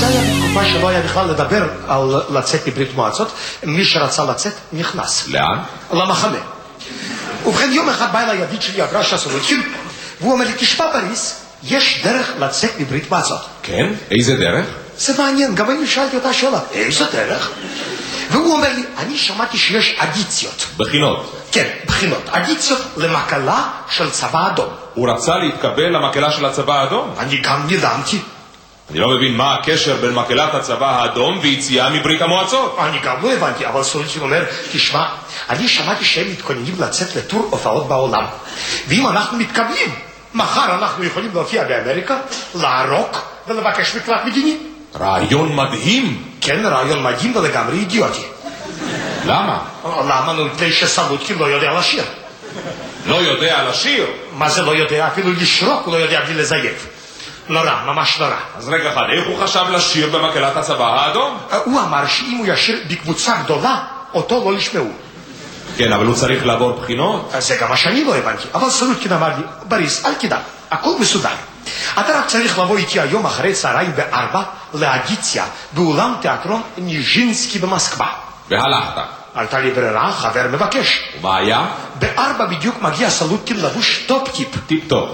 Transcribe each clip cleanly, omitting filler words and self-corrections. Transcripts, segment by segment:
זה היה בתקופה שלא היה בכלל לדבר על לצאת מברית מועצות. מי שרצה לצאת נכנס. לאן? למחנה. ובכן, יום אחד בא אליי ידיד שלי, אברשה סולודקין, והוא אומר לי, תשמע בריס, יש דרך לצאת מברית מועצות. כן? איזה דרך? זה מעניין, גם אני שאלתי אותה שאלה, איזה דרך? והוא אומר לי, אני שמעתי שיש אדיציות. בחינות. כן, בחינות. אדיציות למקלה של צבא אדום. הוא רצה להתקבל למקלה של הצבא האדום? אני גם נדהמתי. אני לא מבין מה הקשר בין מקהלת הצבא האדום ויציאה מברית המועצות. אני גם לא הבנתי, אבל סולודקין אומר, תשמע, אני שמעתי שהם מתכוננים לצאת לטור הופעות בעולם. ואם אנחנו מתקבלים, מחר אנחנו יכולים להופיע באמריקה, לערוק ולבקש מקלט מדיני. רעיון מדהים. כן, רעיון מדהים ולגמרי אידיוטי. למה? למה? מפני שסולודקין לא יודע לשיר. לא יודע לשיר? מה זה לא יודע? אפילו לשרוק לא יודע בלי לזייף. נורא, ממש נורא. אז רגע אחד, איך הוא חשב לשיר במקהלת הצבא האדום? הוא אמר שאם הוא ישיר בקבוצה גדולה, אותו לא ישמעו. כן, אבל הוא צריך לעבור בחינות. זה גם מה שאני לא הבנתי. אבל סולודקין אמר לי, בריס, אל תדאג, הכל מסודר. אתה רק צריך לבוא איתי היום אחרי צהריים ב-4 לאדיציה באולם תיאטרון ניז'ינסקי במוסקבה. והלכת. הייתה לי ברירה, חבר מבקש. ומה היה? ב-4 בדיוק מגיע סולודקין לבוש טופ-טיפ. טיפ-טופ.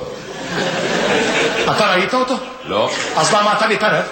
אתה ראית אותו? לא. אז למה אתה מתערב?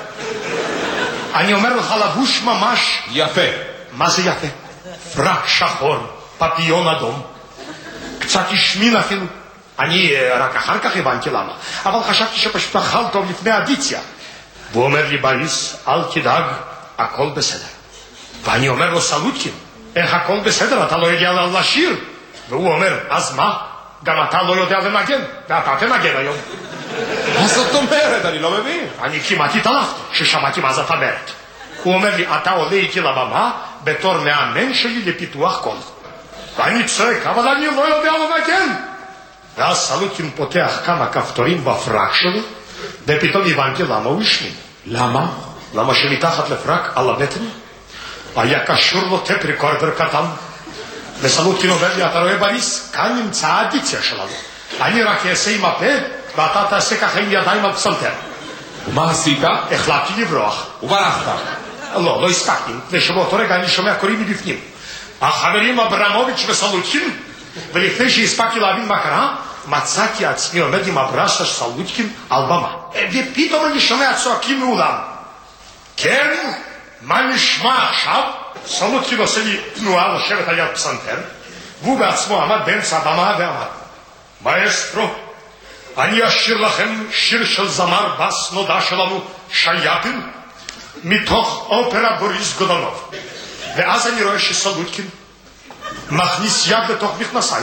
אני אומר לך לבוש ממש יפה. מה זה יפה? פרק שחור, פפיון אדום, קצת השמין אפילו. אני רק אחר כך הבנתי למה, אבל חשבתי שפשוט אכל טוב לפני אדיציה. והוא אומר לי, בריס, אל תדאג, הכל בסדר. ואני אומר לו, סולודקין, איך הכל בסדר? אתה לא יודע לשיר. והוא אומר, אז מה? גם אתה לא יודע לנגן, ואתה תנגן היום. מה זאת אומרת? אני לא מבין. אני כמעט התעלפתי ששמעתי מה זאת אומרת. הוא אומר לי, אתה עולה איתי לבמה בתור מאמן שלי לפיתוח קול. ואני צועק, אבל אני לא יודע לנגן. ואז סולודקין פותח כמה כפתורים בפרק שלו, ופתאום הבנתי למה הוא השמין. למה? למה שמתחת לפרק על הבטן היה קשור לו טפ ריקורדר קטן. וסולודקין אומר לי, אתה רואה בריס? כאן נמצא האדיציה שלנו. אני רק אעשה עם הפה, ואתה תעשה ככה עם ידיים על פסנתר. ומה עשית? החלטתי לברוח. וברחת? לא הספקתי, ושבאותו רגע אני שומע קוראים מבפנים. החברים אברמוביץ' וסולודקין, ולפני שהספקתי להבין מה קרה, מצאתי עצמי עומד עם הברשה של סולודקין על במה. ופתאום אני שומע צועקים מאולם. כן? מה נשמע עכשיו? סולודקין עושה לי תנועה לשבת על יד פסנתר, והוא בעצמו עמד באמצע הבמה ואמר, מאסטרו, אני אשיר לכם שיר של זמר בס נודע שלנו, שייפין, מתוך אופרה בוריס גודונוב. ואז אני רואה שסולודקין מכניס יד לתוך מכנסיים,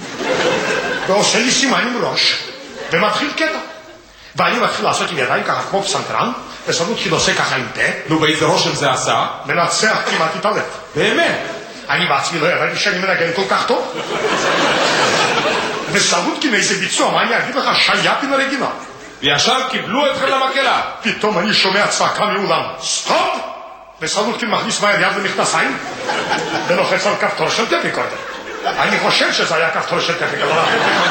ועושה לי סימן עם ראש, ומתחיל קטע. ואני מתחיל לעשות עם ידיים ככה כמו פסנתרן, וסולודקין עושה ככה עם פה. נו, באיזה רושם זה עשה? מנצח כמעט התעלף. באמת? אני בעצמי לא ידעתי שאני מנגן כל כך טוב. וסולודקין איזה ביצוע, מה אני אגיד לך? שייפין הרגינה. וישר קיבלו אתכם למקהלה. פתאום אני שומע צעקה מאולם, סטופ! וסולודקין מכניס מהר יד למכנסיים, ולוחץ על כפתור של טפ ריקורדר. אני חושב שזה היה כפתור של טפ ריקורדר.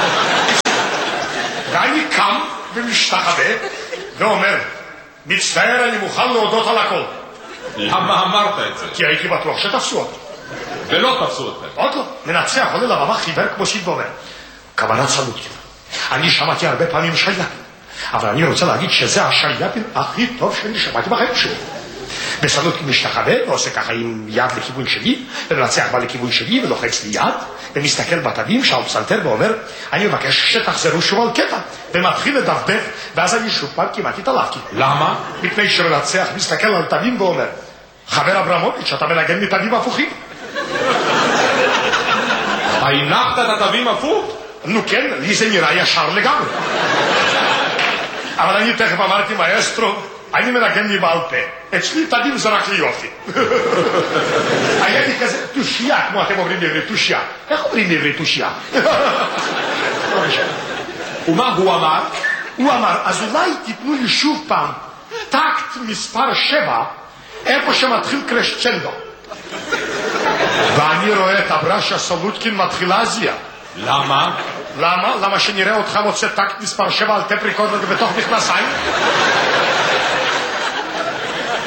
ואני קם ומשתחווה, ואומר, מצטער, אני מוכן להודות על הכל. למה אמרת את זה? כי הייתי בטוח שתפסו אותי. ולא תפסו אתכם. עוד לא, מנצח עולה לבמה חיוור כמו שיד ואומר. כוונת סולודקין. אני שמעתי הרבה פעמים שייפין, אבל אני רוצה להגיד שזה השייפין הכי טוב שאני שמעתי בחיים שלי. וסולודקין משתחווה ועושה ככה עם יד לכיוון שלי, ומנצח בא לכיוון שלי ולוחץ לי יד, ומסתכל בתווים שעל פסנתר ואומר, אני מבקש שתחזרו שוב על קטע, ומתחיל לדפדף, ואז אני שוב פעם כמעט התעלפתי. למה? מפני שמנצח מסתכל על תווים ואומר, חבר אברמוביץ', אתה מנגן מתווים הפוכים. הנחת את התווים הפוך? נו כן, לי זה נראה ישר לגמרי. אבל אני תכף אמרתי, מאסטרו, אני מנגן לי בעל פה. אצלי תווים זה רק לי יופי. היה לי כזה תושייה, כמו אתם אומרים בעברית תושייה. איך אומרים בעברית תושייה? ומה הוא אמר? הוא אמר, אז אולי תיתנו לי שוב פעם טקט מספר 7, איפה שמתחיל קרשצ'נדו. ואני רואה את הברשה סולודקין מתחילה זיה. למה? למה? למה שנראה אותך מוצא טקט מספר 7 על טפ ריקורדר בתוך מכנסיים?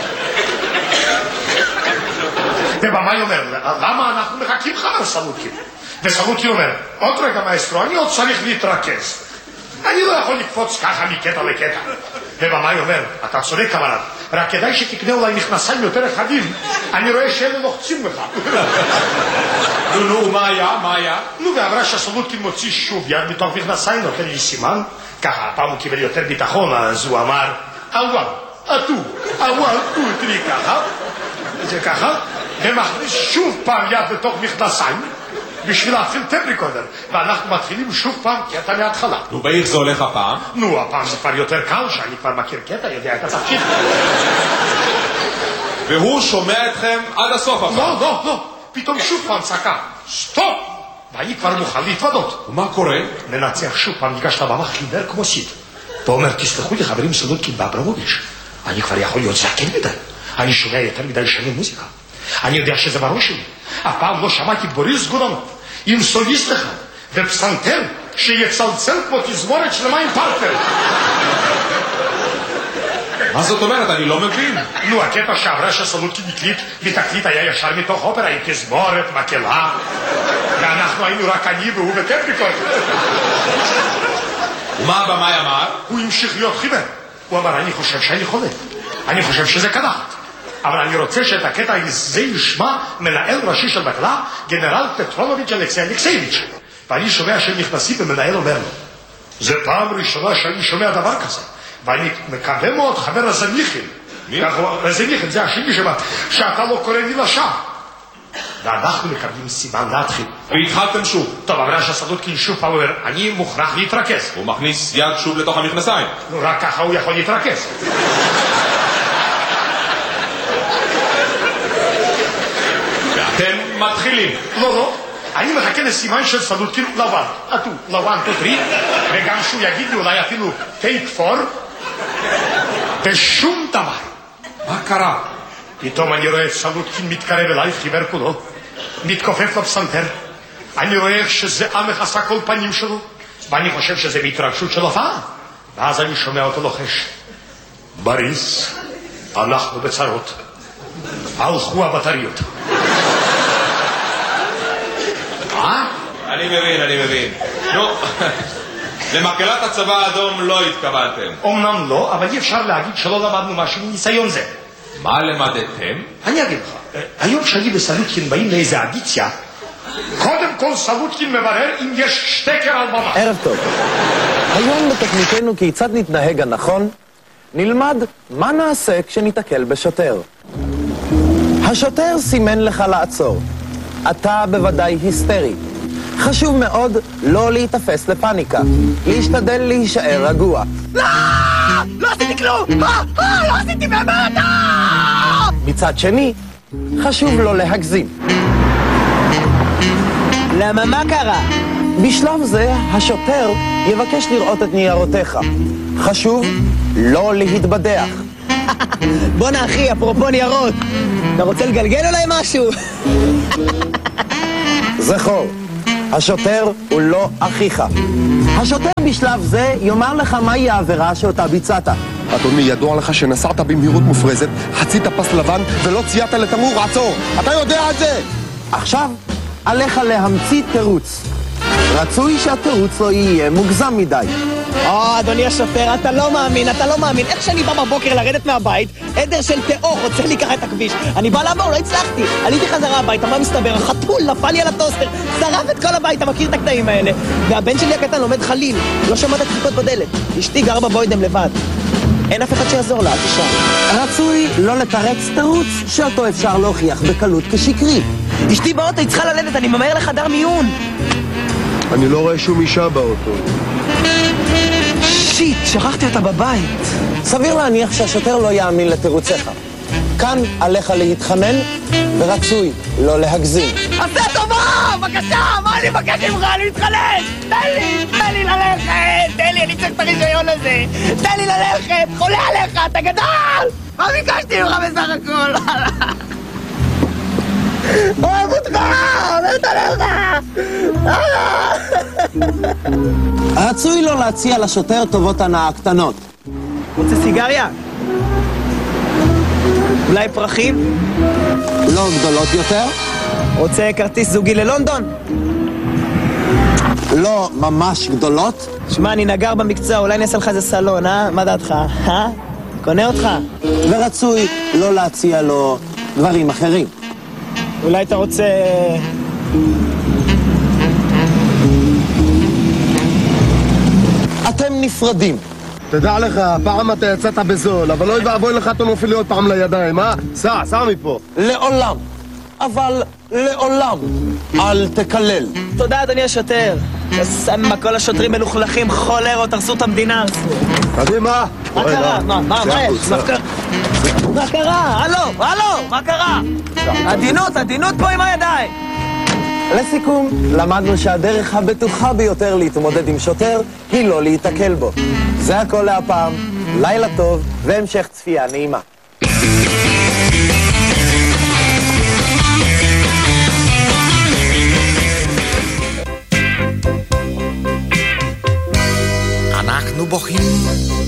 ובמאי אומר, למה אנחנו מחכים חבר סלוטקין? וסלוטקין אומר, עוד רגע מאסטרו, אני עוד צריך להתרכז. אני לא יכול לקפוץ ככה מקטע לקטע. ובמאי אומר, אתה צודק כמובן, רק כדאי שתקנה אולי מכנסיים יותר רחבים, אני רואה שאלה לוחצים לך. נו, מה היה? נו, ואמרה שסלוטקין מוציא שוב יד מתוך מכנסיים, נותן לי סימן, ככה הפעם הוא קיבל יותר ביטחון, אז הוא אמר, אוואל, תראי ככה, זה ככה, ומכניס שוב פעם יד לתוך מכנסיים, בשביל להפעיל טפריקודר, ואנחנו מתחילים שוב פעם קטע מההתחלה. נו, באיך זה הולך הפעם? נו, הפעם זה כבר יותר קל, שאני כבר מכיר קטע, יודע את התפקיד. והוא שומע אתכם עד הסוף הפעם? לא, פתאום שוב פעם צעקה, סטופ! ואני כבר מוכן להתוודות. ומה קורה? מנצח שוב פעם, ניגש לבמה חיוור כמו סיד. ואומר, תסלחו לי חברים סלוטקין ואברמוביץ', אני כבר יכול להיות זקן מדי. אני שומע יותר מדי שנים מוזיקה. אני יודע שזה בראש שלי. הפעם לא שמעתי בוריס גודנוב עם סוליסט אחד ופסנתר שיצלצל כמו תזמורת שלמה עם פרטנר. מה זאת אומרת? אני לא מבין. נו, הקטע שעברה שסלוטקין הקליט, בתקליט היה ישר מתוך אופרה עם תזמורת, מקהלה, ואנחנו היינו רק אני והוא וטפריקורד. ומה הבמאי אמר? הוא המשיך להיות חיוור. הוא אמר, אני חושב שאני חולה. אני חושב שזה קדחת. אבל אני רוצה שאת הקטע הזה ישמע מנהל ראשי של מקהלה, גנרל פטרונוביץ' אלכסייביץ'. ואני שומע שהם נכנסים ומנהל אומר לו, זה פעם ראשונה שאני שומע דבר כזה. ואני מקווה מאוד חבר רזניחין. רזניחין זה השני שאתה לא קורא לי לשם. ואנחנו מקבלים סימן להתחיל. והתחלתם שוב. טוב, אבל שסלוטקין שוב פעם אומר, אני מוכרח להתרכז. הוא מכניס יד שוב לתוך המכנסיים. נו, רק ככה הוא יכול להתרכז. ואתם מתחילים. לא. אני מחכה לסימן של סלוטקין לבן. לבן תותרי, וגם שהוא יגיד לי אולי אפילו טייק פור, ושום דבר. מה קרה? פתאום אני רואה את סלוטקין מתקרב אליי, חיוור כולו, מתכופף בפסנתר. אני רואה איך שזה מכסה כל פנים שלו, ואני חושב שזה בהתרגשות של הופעה. ואז אני שומע אותו לוחש, בריס, אנחנו בצרות. הלכו הבטריות. אני מבין. נו, למקהלת הצבא האדום לא התקבלתם. אומנם לא, אבל אי אפשר להגיד שלא למדנו משהו מניסיון זה. מה למדתם? אני אגיד לך, היום שאני וסלוטקין באים לאיזה אדיציה, קודם כל סלוטקין מברר אם יש שטקר על במה. ערב טוב. היום בתוכניתנו כיצד נתנהג הנכון, נלמד מה נעשה כשניתקל בשוטר. השוטר סימן לך לעצור. אתה בוודאי היסטרי. חשוב מאוד לא להתאפס לפניקה. להשתדל להישאר רגוע. לא עשיתי כלום! לא עשיתי באמת! מצד שני, חשוב לא להגזים. למה מה קרה? בשלב זה השוטר יבקש לראות את ניירותיך. חשוב לא להתבדח. בוא'נה אחי, אפרופו ניירות, אתה רוצה לגלגל אולי משהו? זכור, השוטר הוא לא אחיך. השוטר בשלב זה יאמר לך מהי העבירה שאותה ביצעת. אדוני, ידוע לך שנסעת במהירות מופרזת, חצית פס לבן ולא ציינת לתמרור עצור. אתה יודע את זה! עכשיו עליך להמציא תירוץ. רצוי שהתירוץ לא יהיה מוגזם מדי. אדוני השוטר, אתה לא מאמין. איך שאני בא בבוקר לרדת מהבית, עדר של תאו חוצה לי ככה את הכביש. אני בא לעבור, לא הצלחתי. עליתי חזרה הביתה, מה מסתבר? החתול נפל לי על הטוסטר, שרף את כל הבית, אתה מכיר את הקטעים האלה. והבן שלי הקטן לומד חליל, לא שמעת דפיקות בדלת. אשתי גר בבוידם לבד. אין אף אחד שיעזור לה, אל תשאר. רצוי לא לתרץ תירוץ שאותו אפשר להוכיח בקלות כשקרי. אשתי באוטו, היא צריכה ללדת, אני ממהר לחדר מיון. אני לא רואה שום אישה באוטו. שיט, שכחתי אותה בבית. סביר להניח שהשוטר לא יאמין לתירוציך. כאן עליך להתחנן, ורצוי לא להגזים. עשה טובה! בבקשה! מה אני מבקש ממך? אני מתחנן! תן לי ללכת! אני צריך את הרישיון הזה! תן לי ללכת! חולה עליך! אתה גדל! מה ביקשתי ממך בסך הכל? אוהב אותך! אוהבת עליך! רצוי לא להציע לשוטר טובות הנאה קטנות. רוצה סיגריה? אולי פרחים? לא גדולות יותר? רוצה כרטיס זוגי ללונדון? לא ממש גדולות? שמע, אני נגר במקצוע, אולי נעשה לך איזה סלון, מה דעתך? קונה אותך? ורצוי לא להציע לו דברים אחרים. אולי אתה רוצה... אתם נפרדים. תדע לך, פעם אתה יצאת בזול, אבל לא יבוא לך אתה נופל לי עוד פעם לידיים, סע מפה. לעולם, אבל לעולם, אל תקלל. תודה, אדוני השוטר. שמה, כל השוטרים מלוכלכים, חולרות, הרסו את המדינה. קדימה. מה קרה? מה יש? מה קרה? הלו, מה קרה? עדינות פה עם הידיים. לסיכום, למדנו שהדרך הבטוחה ביותר להתמודד עם שוטר היא לא להתקל בו. זה הכל להפעם, לילה טוב והמשך צפייה נעימה. אנחנו בוכים